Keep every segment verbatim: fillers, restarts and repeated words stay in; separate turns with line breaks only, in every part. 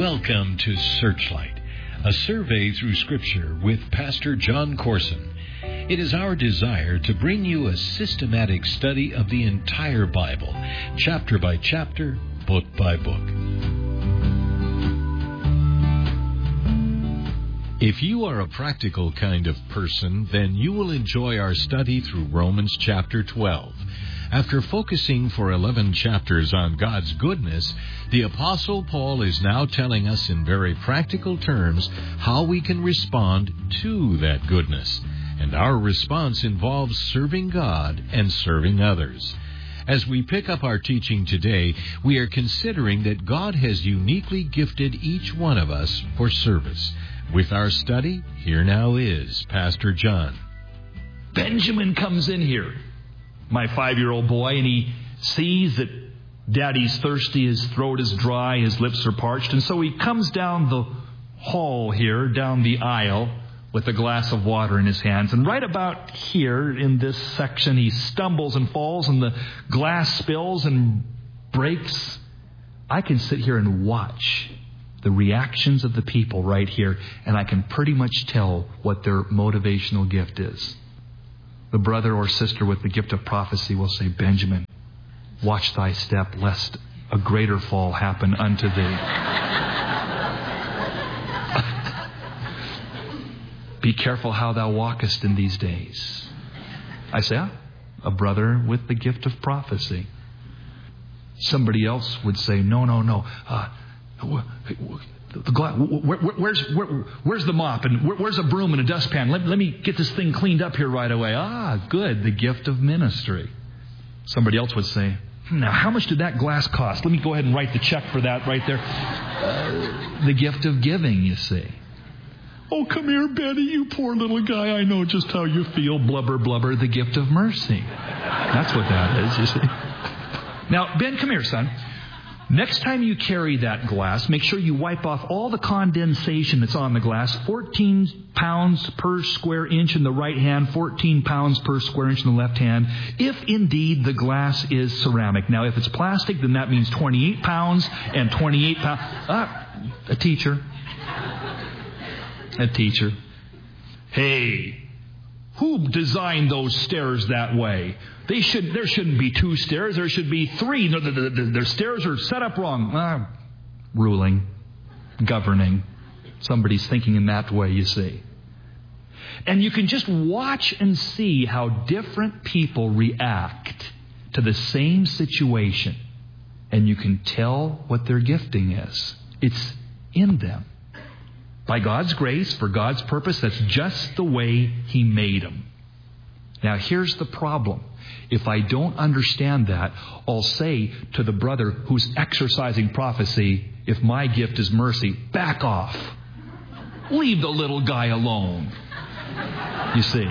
Welcome to Searchlight, a survey through Scripture with Pastor John Corson. It is our desire to bring you a systematic study of the entire Bible, chapter by chapter, book by book. If you are a practical kind of person, then you will enjoy our study through Romans chapter twelve. After focusing for eleven chapters on God's goodness, the Apostle Paul is now telling us in very practical terms how we can respond to that goodness. And our response involves serving God and serving others. As we pick up our teaching today, we are considering that God has uniquely gifted each one of us for service. With our study, here now is Pastor John.
Benjamin comes in here, my five-year-old boy, and he sees that Daddy's thirsty, his throat is dry, his lips are parched, and so he comes down the hall here, down the aisle, with a glass of water in his hands. And right about here in this section, he stumbles and falls, and the glass spills and breaks. I can sit here and watch the reactions of the people right here, and I can pretty much tell what their motivational gift is. The brother or sister with the gift of prophecy will say, "Benjamin, watch thy step, lest a greater fall happen unto thee." Be careful how thou walkest in these days. I say, ah, a brother with the gift of prophecy. Somebody else would say, no, no, no. Uh, the glass, where, where, where's, where, where's the mop and where, where's a broom and a dustpan? Let, let me get this thing cleaned up here right away. Ah, good, the gift of ministry. Somebody else would say, now, how much did that glass cost? Let me go ahead and write the check for that right there. Uh, the gift of giving, you see. Oh, come here, Betty, you poor little guy. I know just how you feel. Blubber, blubber, the gift of mercy. That's what that is, you see. Now, Ben, come here, son. Next time you carry that glass, make sure you wipe off all the condensation that's on the glass. fourteen pounds per square inch in the right hand, fourteen pounds per square inch in the left hand, if indeed the glass is ceramic. Now, if it's plastic, then that means twenty-eight pounds and twenty-eight pounds. Ah, a teacher. A teacher. Hey, who designed those stairs that way? They should. There shouldn't be two stairs. There should be three. No, the, the, the, their stairs are set up wrong. Ah, ruling, governing. Somebody's thinking in that way, you see. And you can just watch and see how different people react to the same situation. And you can tell what their gifting is. It's in them. By God's grace, for God's purpose, that's just the way He made them. Now, here's the problem. If I don't understand that, I'll say to the brother who's exercising prophecy, if my gift is mercy, back off. Leave the little guy alone. You see.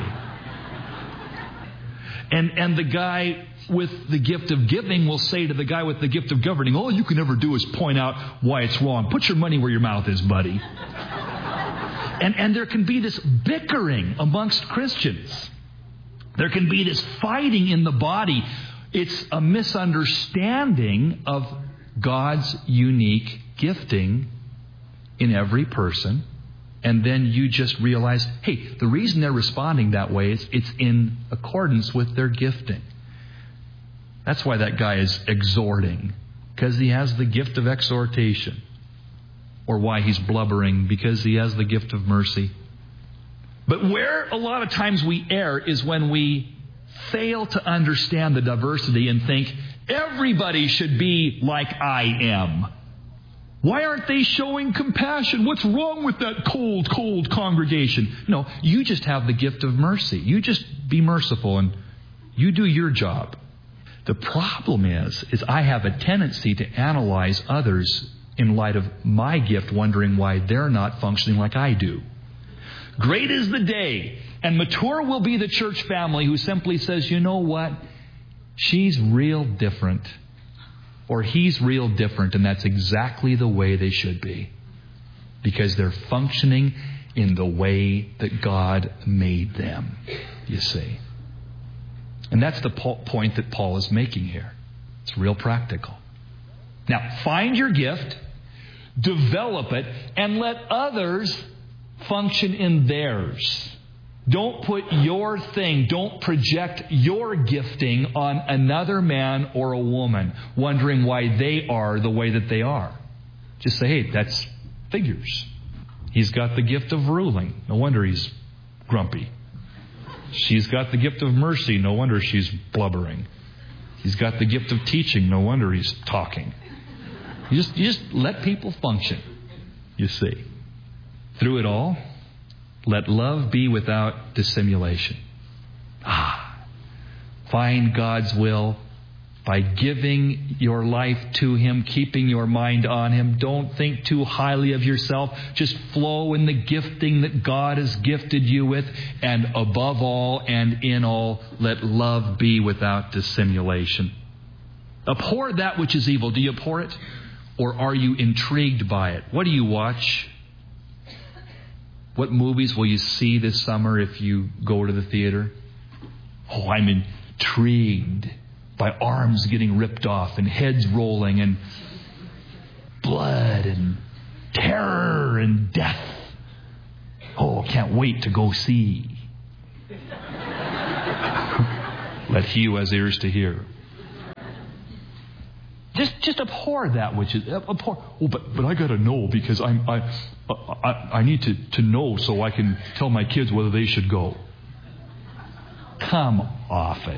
And, and the guy with the gift of giving will say to the guy with the gift of governing, all you can ever do is point out why it's wrong. Put your money where your mouth is, buddy. And, and there can be this bickering amongst Christians. There can be this fighting in the body. It's a misunderstanding of God's unique gifting in every person. And then you just realize, hey, the reason they're responding that way is it's in accordance with their gifting. That's why that guy is exhorting, because he has the gift of exhortation. Or why he's blubbering, because he has the gift of mercy. But where a lot of times we err is when we fail to understand the diversity and think everybody should be like I am. Why aren't they showing compassion? What's wrong with that cold, cold congregation? No, you just have the gift of mercy. You just be merciful and you do your job. The problem is, is I have a tendency to analyze others in light of my gift, wondering why they're not functioning like I do. Great is the day, and mature will be the church family who simply says, you know what? She's real different. Or he's real different, and that's exactly the way they should be. Because they're functioning in the way that God made them, you see. And that's the po- point that Paul is making here. It's real practical. Now, find your gift. develop it, and let others function in theirs. Don't put your thing, don't project your gifting on another man or a woman, wondering why they are the way that they are. Just say, hey, that's figures. He's got the gift of ruling. No wonder he's grumpy. She's got the gift of mercy. No wonder she's blubbering. He's got the gift of teaching. No wonder he's talking. You just, you just let people function, you see. Through it all, let love be without dissimulation. Ah, find God's will by giving your life to Him, keeping your mind on Him. Don't think too highly of yourself. Just flow in the gifting that God has gifted you with. And above all and in all, let love be without dissimulation. Abhor that which is evil. Do you abhor it? Or are you intrigued by it? What do you watch? What movies will you see this summer if you go to the theater? Oh, I'm intrigued by arms getting ripped off and heads rolling and blood and terror and death. Oh, can't wait to go see. Let he who has ears to hear. Just, just abhor that which is abhor. Oh, but but I got to know because I'm I I I need to to know so I can tell my kids whether they should go. Come off it.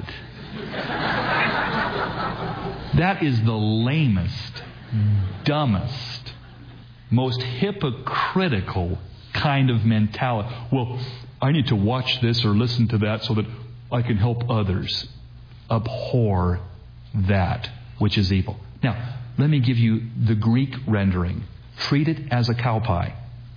That is the lamest, dumbest, most hypocritical kind of mentality. Well, I need to watch this or listen to that so that I can help others. Abhor that which is evil. Now, let me give you the Greek rendering. Treat it as a cow pie.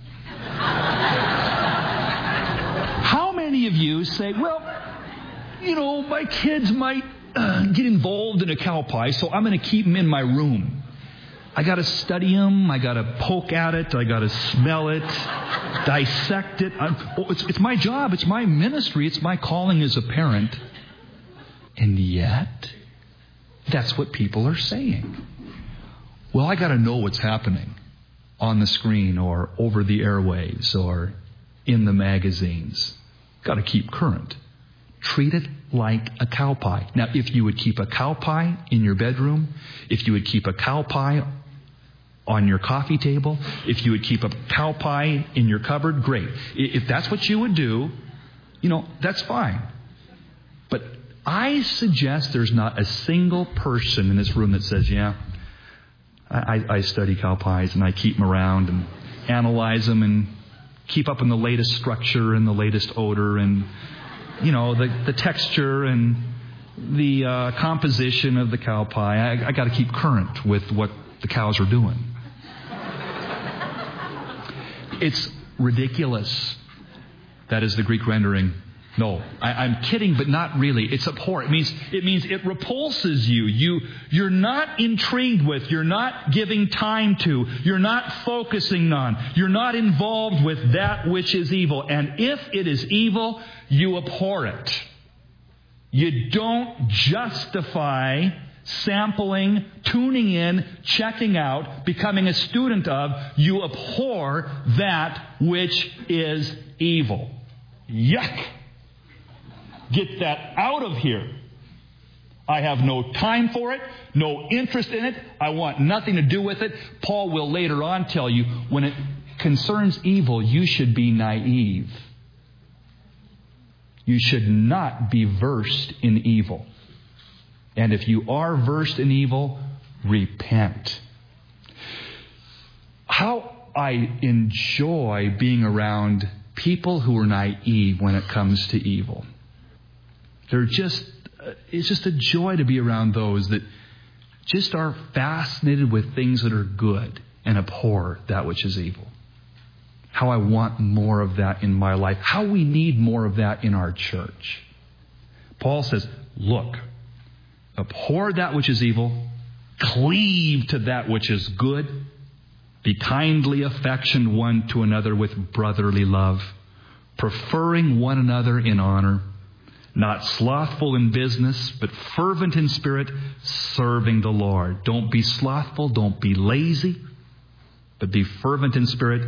How many of you say, well, you know, my kids might uh, get involved in a cow pie, so I'm going to keep them in my room. I got to study them. I got to poke at it. I got to smell it, dissect it. Oh, it's, it's my job. It's my ministry. It's my calling as a parent. And yet, that's what people are saying. Well, I got to know what's happening on the screen or over the airwaves or in the magazines. Got to keep current. Treat it like a cow pie. Now, if you would keep a cow pie in your bedroom, if you would keep a cow pie on your coffee table, if you would keep a cow pie in your cupboard, great. If that's what you would do, you know, that's fine. But I suggest there's not a single person in this room that says, yeah, I, I study cow pies and I keep them around and analyze them and keep up in the latest structure and the latest odor and, you know, the, the texture and the uh, composition of the cow pie. I, I got to keep current with what the cows are doing. It's ridiculous. That is the Greek rendering. No, I, I'm kidding, but not really. It's abhor. It means it means it repulses you. You you're not intrigued with. You're not giving time to. You're not focusing on. You're not involved with that which is evil. And if it is evil, you abhor it. You don't justify sampling, tuning in, checking out, becoming a student of. You abhor that which is evil. Yuck! Get that out of here. I have no time for it, no interest in it. I want nothing to do with it. Paul will later on tell you, when it concerns evil, you should be naive. You should not be versed in evil. And if you are versed in evil, repent. How I enjoy being around people who are naive when it comes to evil. They're just, it's just a joy to be around those that just are fascinated with things that are good and abhor that which is evil. How I want more of that in my life. How we need more of that in our church. Paul says, look, abhor that which is evil, cleave to that which is good, be kindly affectioned one to another with brotherly love, preferring one another in honor, not slothful in business, but fervent in spirit, serving the Lord. Don't be slothful. Don't be lazy. but be fervent in spirit.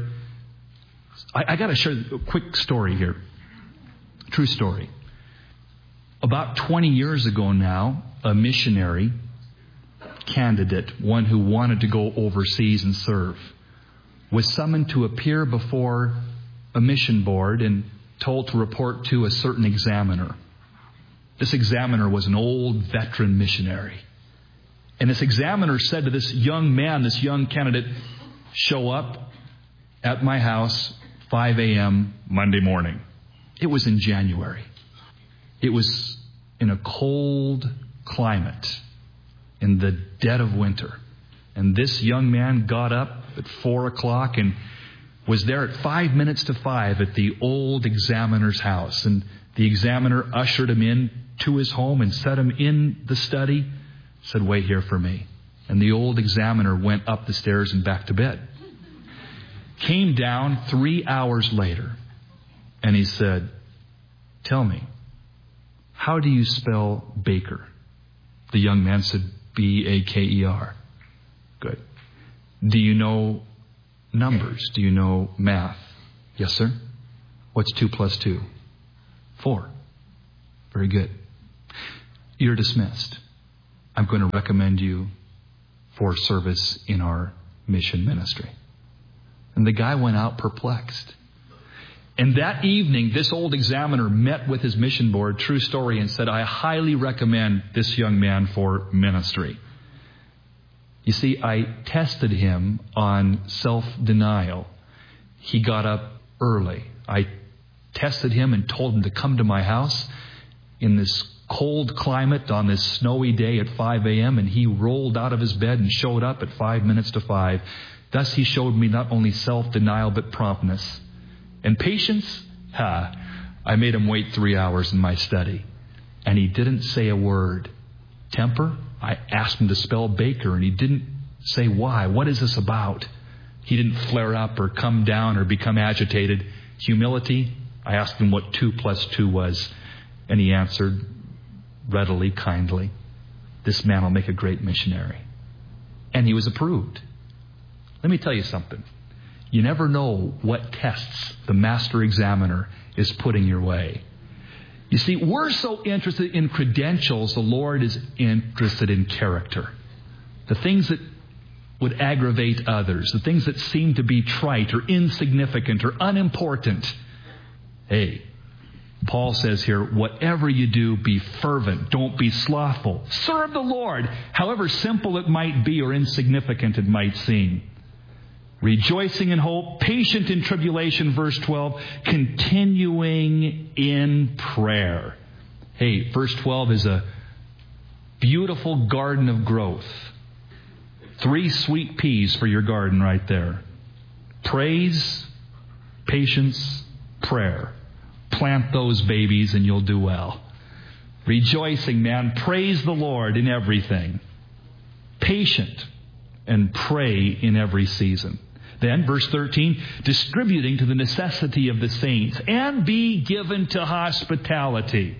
I, I got to share a quick story here. True story. About twenty years ago now, a missionary candidate, one who wanted to go overseas and serve, was summoned to appear before a mission board and told to report to a certain examiner. This examiner was an old veteran missionary. And this examiner said to this young man, this young candidate, show up at my house five a.m. Monday morning. It was in January. It was in a cold climate in the dead of winter. And this young man got up at four o'clock and was there at five minutes to five at the old examiner's house. And the examiner ushered him in to his home and set him in the study. Said, wait here for me. And the old examiner went up the stairs and back to bed. Came down three hours later. And he said, tell me, how do you spell Baker? The young man said, B A K E R. Good. Do you know numbers? Do you know math? Yes, sir. What's two plus two? Four. Very good. You're dismissed. I'm going to recommend you for service in our mission ministry. And the guy went out perplexed. And that evening, this old examiner met with his mission board, true story, and said, I highly recommend this young man for ministry. You see, I tested him on self-denial. He got up early. I tested him and told him to come to my house in this cold climate on this snowy day at five a.m. and he rolled out of his bed and showed up at five minutes to five. Thus he showed me not only self-denial but promptness. And patience? Ha! I made him wait three hours in my study. And he didn't say a word. Temper? I asked him to spell Baker and he didn't say why. What is this about? He didn't flare up or come down or become agitated. Humility? I asked him what two plus two was. And he answered readily, kindly, this man will make a great missionary. And he was approved. Let me tell you something. You never know what tests the master examiner is putting your way. You see, we're so interested in credentials, the Lord is interested in character. The things that would aggravate others, the things that seem to be trite or insignificant or unimportant. Hey, Paul says here, whatever you do, be fervent. Don't be slothful. Serve the Lord, however simple it might be or insignificant it might seem. Rejoicing in hope, patient in tribulation, verse twelve, continuing in prayer. Hey, verse twelve is a beautiful garden of growth. Three sweet peas for your garden right there. Praise, patience, prayer. Plant those babies and you'll do well. Rejoicing, man. Praise the Lord in everything. Patient and pray in every season. Then, verse thirteen, distributing to the necessity of the saints and be given to hospitality.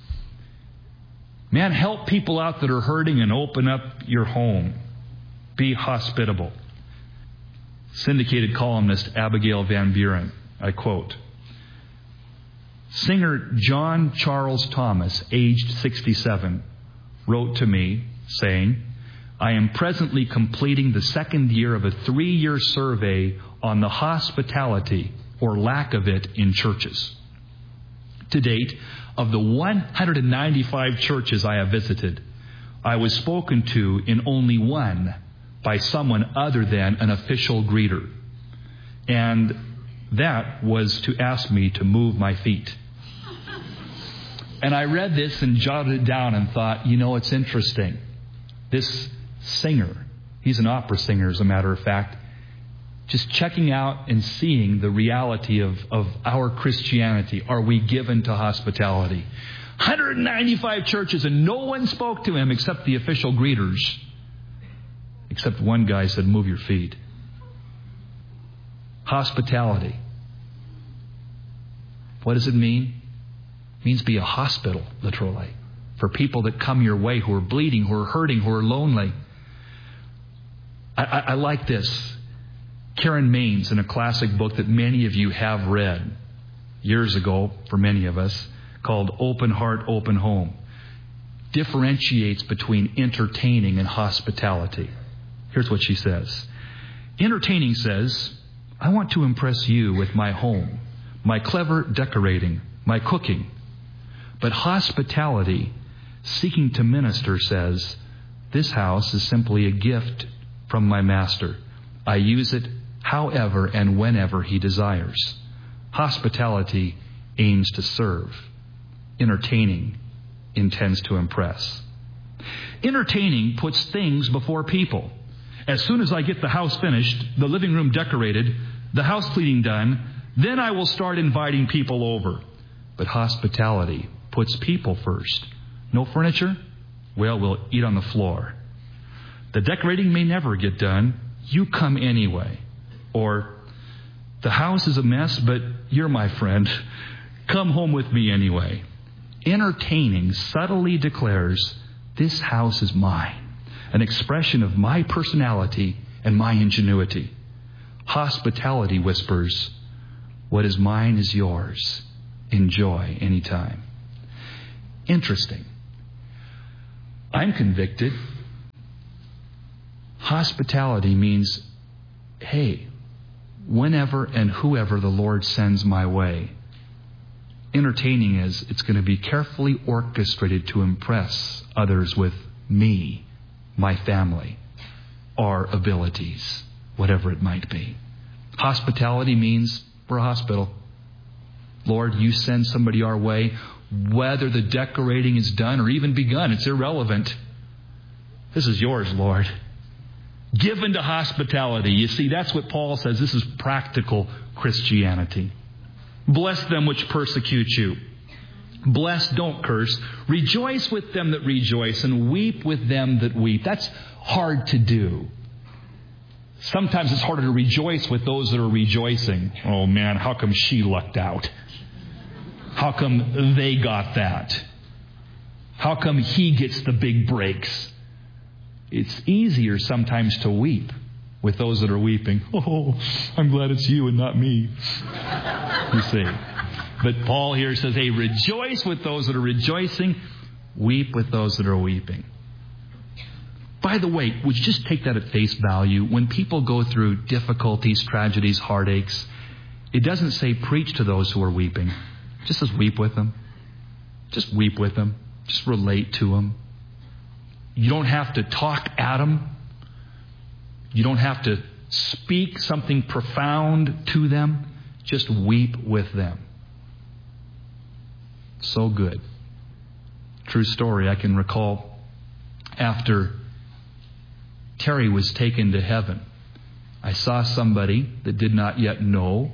Man, help people out that are hurting and open up your home. Be hospitable. Syndicated columnist Abigail Van Buren, I quote, singer John Charles Thomas, aged sixty-seven, wrote to me saying, I am presently completing the second year of a three-year survey on the hospitality or lack of it in churches. To date, of the one hundred ninety-five churches I have visited, I was spoken to in only one by someone other than an official greeter. And that was to ask me to move my feet. And I read this and jotted it down and thought, you know, it's interesting. This singer, he's an opera singer as a matter of fact, just checking out and seeing the reality of, of our Christianity. Are we given to hospitality? one hundred ninety-five churches and no one spoke to him except the official greeters. Except one guy said, move your feet. Hospitality. What does it mean? It means be a hospital, literally, for people that come your way who are bleeding, who are hurting, who are lonely. I, I, I like this. Karen Maines, in a classic book that many of you have read years ago, for many of us, called Open Heart, Open Home, differentiates between entertaining and hospitality. Here's what she says. Entertaining says, I want to impress you with my home, my clever decorating, my cooking. But hospitality, seeking to minister, says, this house is simply a gift from my master. I use it however and whenever he desires. Hospitality aims to serve. Entertaining intends to impress. Entertaining puts things before people. As soon as I get the house finished, the living room decorated, the house cleaning done, then I will start inviting people over. But hospitality puts people first. No furniture? Well, we'll eat on the floor. The decorating may never get done. You come anyway. Or, the house is a mess, but you're my friend. Come home with me anyway. Entertaining subtly declares, this house is mine. An expression of my personality and my ingenuity. Hospitality whispers, what is mine is yours. Enjoy anytime. Interesting. I'm convicted. Hospitality means, hey, whenever and whoever the Lord sends my way. Entertaining is, it's going to be carefully orchestrated to impress others with me, my family, our abilities, whatever it might be. Hospitality means we're a hospital. Lord, you send somebody our way, whether the decorating is done or even begun, it's irrelevant. This is yours, Lord. Given to hospitality. You see, that's what Paul says. This is practical Christianity. Bless them which persecute you. Bless, don't curse. Rejoice with them that rejoice, and weep with them that weep. That's hard to do. Sometimes it's harder to rejoice with those that are rejoicing. Oh man, how come she lucked out? How come they got that? How come he gets the big breaks? It's easier sometimes to weep with those that are weeping. Oh, I'm glad it's you and not me. You see. But Paul here says, hey, rejoice with those that are rejoicing. Weep with those that are weeping. By the way, would you just take that at face value? When people go through difficulties, tragedies, heartaches, it doesn't say preach to those who are weeping. It just says weep with them. Just weep with them. Just relate to them. You don't have to talk at them. You don't have to speak something profound to them. Just weep with them. So good. True story. I can recall after Terry was taken to heaven, I saw somebody that did not yet know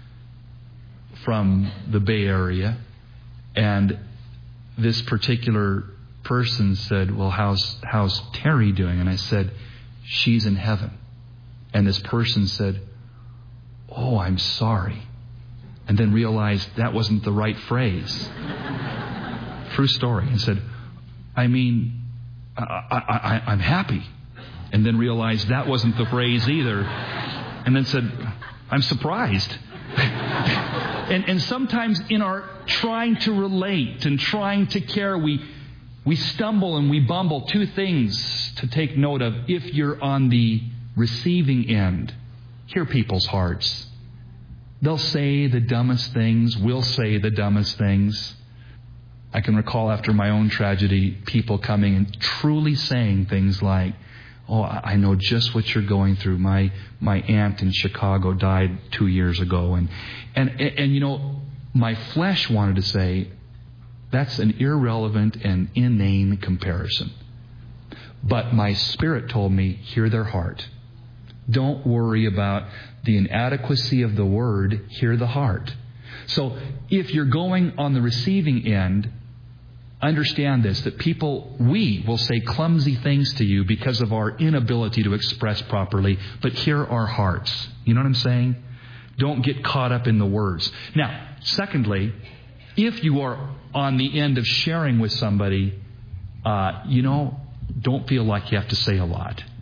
from the Bay Area, and this particular person said, well, how's how's Terry doing? And I said, she's in heaven. And this person said, oh, I'm sorry. And then realized that wasn't the right phrase. True story. And said, I mean, I, I, I, I'm happy. And then realized that wasn't the phrase either. And then said, I'm surprised. and, and sometimes in our trying to relate and trying to care, we we stumble and we bumble. Two things to take note of if you're on the receiving end. Hear people's hearts. They'll say the dumbest things. We'll say the dumbest things. I can recall after my own tragedy, people coming and truly saying things like, oh, I know just what you're going through. My my aunt in Chicago died two years ago. And, and, and, and you know, my flesh wanted to say, that's an irrelevant and inane comparison. But my spirit told me, hear their heart. Don't worry about the inadequacy of the word. Hear the heart. So if you're going on the receiving end, understand this, that people, we will say clumsy things to you because of our inability to express properly, but hear our hearts. You know what I'm saying? Don't get caught up in the words. Now, secondly, if you are on the end of sharing with somebody, uh, you know, don't feel like you have to say a lot.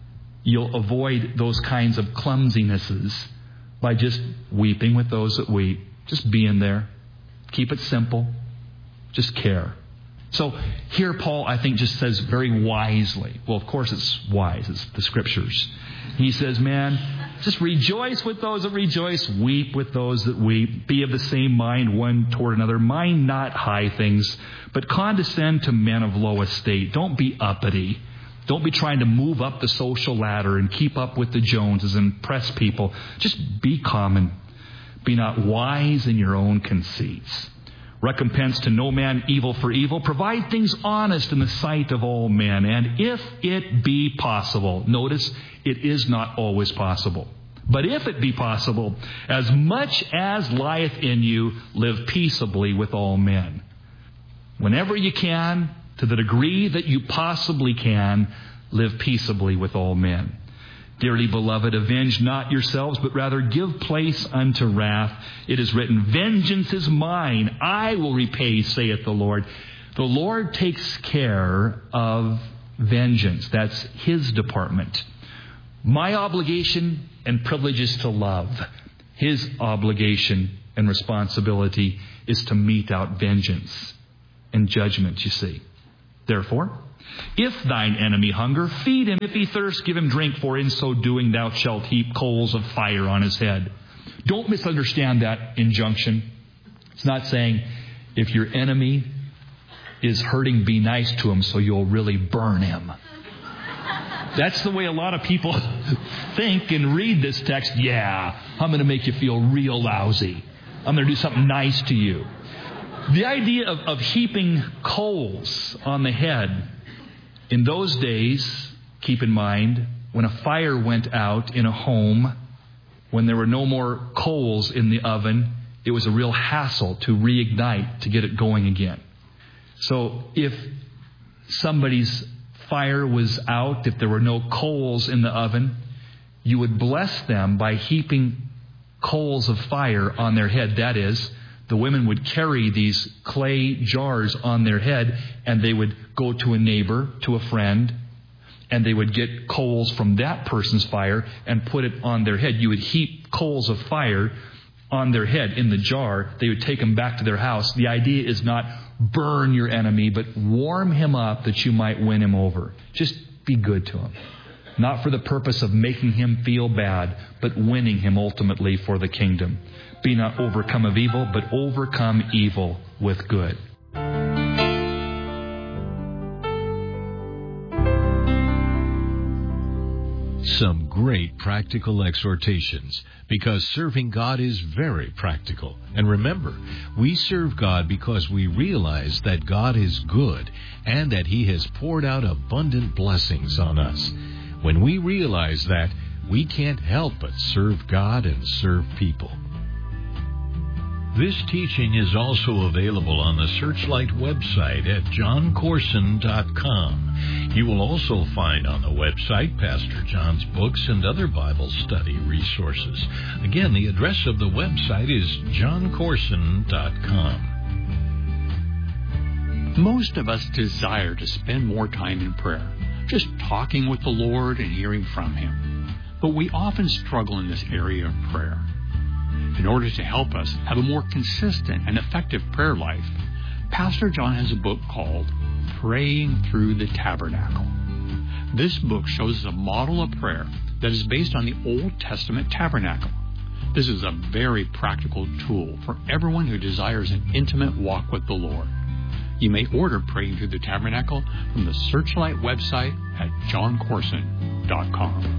You'll avoid those kinds of clumsinesses by just weeping with those that weep. Just being there. Keep it simple. Just care. So here Paul, I think, just says very wisely. Well, of course it's wise. It's the Scriptures. He says, man, just rejoice with those that rejoice. Weep with those that weep. Be of the same mind one toward another. Mind not high things, but condescend to men of low estate. Don't be uppity. Don't be trying to move up the social ladder and keep up with the Joneses and impress people. Just be common. Be not wise in your own conceits. Recompense to no man evil for evil. Provide things honest in the sight of all men. And if it be possible, notice it is not always possible. But if it be possible, as much as lieth in you, live peaceably with all men. Whenever you can, to the degree that you possibly can, live peaceably with all men. Dearly beloved, avenge not yourselves, but rather give place unto wrath. It is written, vengeance is mine, I will repay, saith the Lord. The Lord takes care of vengeance. That's His department. My obligation and privilege is to love. His obligation and responsibility is to mete out vengeance and judgment, you see. Therefore, if thine enemy hunger, feed him. If he thirst, give him drink, for in so doing thou shalt heap coals of fire on his head. Don't misunderstand that injunction. It's not saying if your enemy is hurting, be nice to him so you'll really burn him. That's the way a lot of people think and read this text. Yeah, I'm going to make you feel real lousy. I'm going to do something nice to you. The idea of, of heaping coals on the head, in those days, keep in mind, when a fire went out in a home, when there were no more coals in the oven, it was a real hassle to reignite, to get it going again. So if somebody's fire was out, if there were no coals in the oven, you would bless them by heaping coals of fire on their head. That is, the women would carry these clay jars on their head, and they would go to a neighbor, to a friend, and they would get coals from that person's fire and put it on their head. You would heap coals of fire on their head in the jar. They would take them back to their house. The idea is not burn your enemy, but warm him up that you might win him over. Just be good to him. Not for the purpose of making him feel bad, but winning him ultimately for the kingdom. Be not overcome of evil, but overcome evil with good.
Some great practical exhortations, because serving God is very practical. And remember, we serve God because we realize that God is good and that He has poured out abundant blessings on us. When we realize that, we can't help but serve God and serve people. This teaching is also available on the Searchlight website at john corson dot com. You will also find on the website Pastor John's books and other Bible study resources. Again, the address of the website is john corson dot com.
Most of us desire to spend more time in prayer, just talking with the Lord and hearing from Him. But we often struggle in this area of prayer. In order to help us have a more consistent and effective prayer life, Pastor John has a book called Praying Through the Tabernacle. This book shows us a model of prayer that is based on the Old Testament tabernacle. This is a very practical tool for everyone who desires an intimate walk with the Lord. You may order Praying Through the Tabernacle from the Searchlight website at john corson dot com.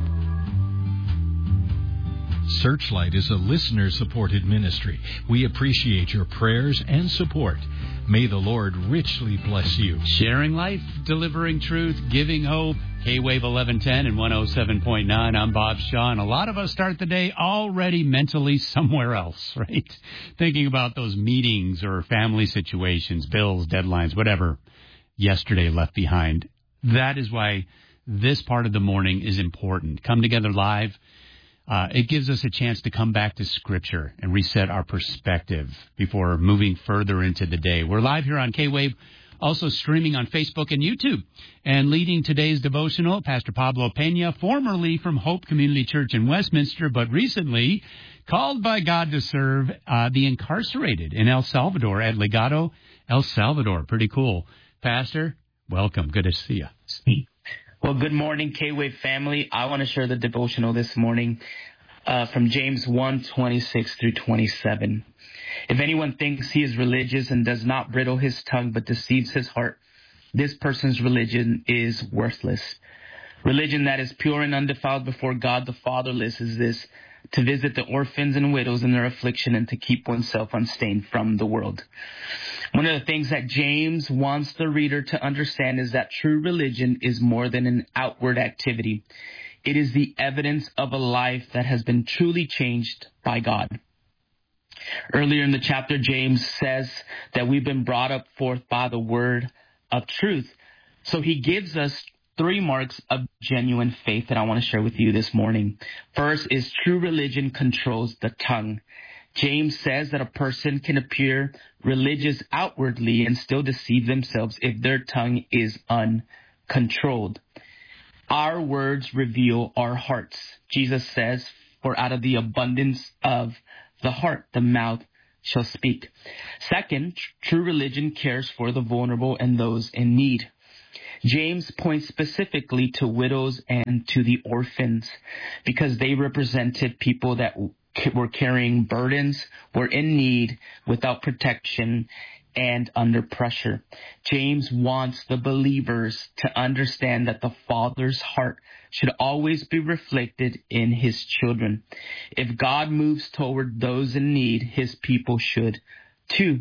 Searchlight is a listener-supported ministry. We appreciate your prayers and support. May the Lord richly bless you.
Sharing life, delivering truth, giving hope. K-Wave eleven ten and one oh seven point nine. I'm Bob Shaw. A lot of us start the day already mentally somewhere else, right? Thinking about those meetings or family situations, bills, deadlines, whatever yesterday left behind. That is why this part of the morning is important. Come together live. Uh, it gives us a chance to come back to Scripture and reset our perspective before moving further into the day. We're live here on K-Wave Also streaming on Facebook and YouTube. And leading today's devotional, Pastor Pablo Peña, formerly from Hope Community Church in Westminster, but recently called by God to serve uh, the incarcerated in El Salvador at Legado El Salvador. Pretty cool. Pastor, welcome. Good to see you.
Well, good morning, K-Wave family. I want to share the devotional this morning uh, from James one, twenty-six through twenty-seven. If anyone thinks he is religious and does not bridle his tongue but deceives his heart, this person's religion is worthless. Religion that is pure and undefiled before God the Fatherless is this: to visit the orphans and widows in their affliction and to keep oneself unstained from the world. One of the things that James wants the reader to understand is that true religion is more than an outward activity. It is the evidence of a life that has been truly changed by God. Earlier in the chapter, James says that we've been brought up forth by the word of truth. So he gives us three marks of genuine faith that I want to share with you this morning. First is true religion controls the tongue. James says that a person can appear religious outwardly and still deceive themselves if their tongue is uncontrolled. Our words reveal our hearts. Jesus says, for out of the abundance of the heart, the mouth shall speak. Second, true religion cares for the vulnerable and those in need. James points specifically to widows and to the orphans because they represented people that were carrying burdens, were in need, without protection, and under pressure. James wants the believers to understand that the Father's heart should always be reflected in his children. If God moves toward those in need, his people should too.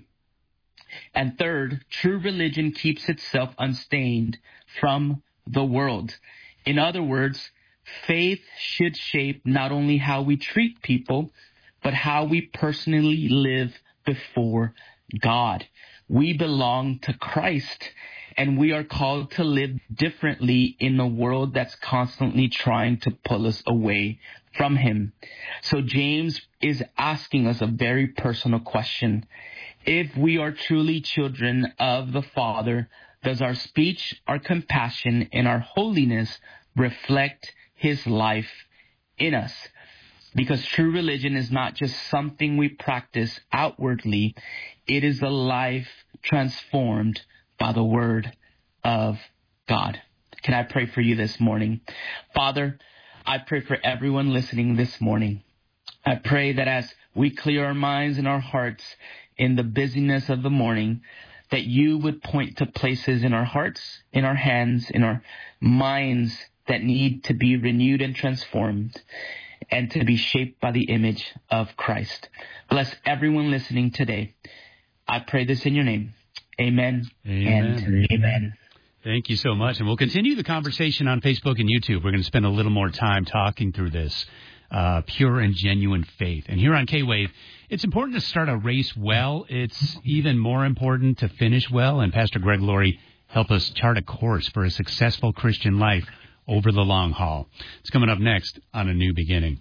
And third, true religion keeps itself unstained from the world. In other words, faith should shape not only how we treat people, but how we personally live before God. We belong to Christ, and we are called to live differently in a world that's constantly trying to pull us away from him. So James is asking us a very personal question. If we are truly children of the Father, does our speech, our compassion, and our holiness reflect his life in us? Because true religion is not just something we practice outwardly. It is a life transformed by the word of God. Can I pray for you this morning? Father, I pray for everyone listening this morning. I pray that as we clear our minds and our hearts in the busyness of the morning, that you would point to places in our hearts, in our hands, in our minds that need to be renewed and transformed and to be shaped by the image of Christ. Bless everyone listening today. I pray this in your name. Amen,
amen.
And amen.
Thank you so much. And we'll continue the conversation on Facebook and YouTube. We're going to spend a little more time talking through this uh, pure and genuine faith. And here on K-Wave, it's important to start a race well. It's even more important to finish well. And Pastor Greg Laurie helped us chart a course for a successful Christian life over the long haul. It's coming up next on A New Beginning.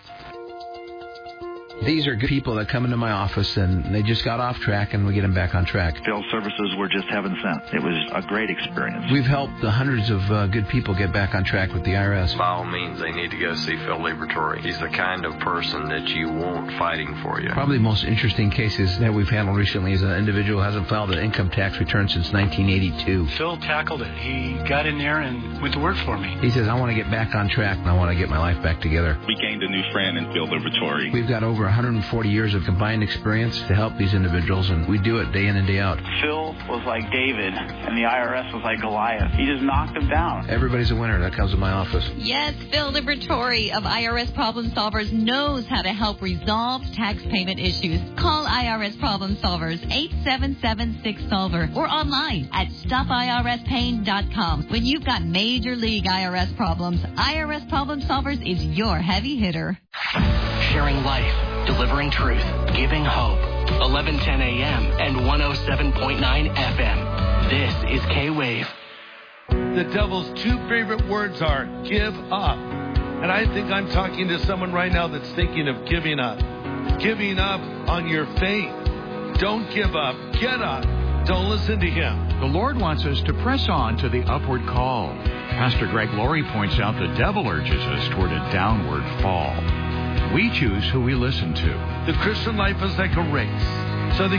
These are good people that come into my office and they just got off track and we get them back on track.
Field services were just heaven sent. It was a great experience.
We've helped the hundreds of uh, good people get back on track with the I R S.
By all means, they need to go see Phil Liberatore. He's the kind of person that you want fighting for you.
Probably the most interesting cases that we've handled recently is an individual who hasn't filed an income tax return since nineteen eighty-two.
Phil tackled it. He got in there and went to work for me.
He says, I want to get back on track and I want to get my life back together.
We gained a new friend in Phil Liberatore.
We've got over one hundred forty years of combined experience to help these individuals, and we do it day in and day out.
Phil was like David, and the I R S was like Goliath. He just knocked him down.
Everybody's a winner that comes to my office.
Yes, Phil Liberatore of I R S Problem Solvers knows how to help resolve tax payment issues. Call I R S Problem Solvers, eight seven seven six solver, or online at stop I R S pain dot com. When you've got major league I R S problems, I R S Problem Solvers is your heavy hitter.
Sharing life, delivering truth, giving hope. eleven ten a.m. and one oh seven point nine F M. This is K-Wave.
The devil's two favorite words are give up. And I think I'm talking to someone right now that's thinking of giving up. Giving up on your faith. Don't give up. Get up. Don't listen to him.
The Lord wants us to press on to the upward call. Pastor Greg Laurie points out the devil urges us toward a downward fall. We choose who we listen to.
The Christian life is like a race. So the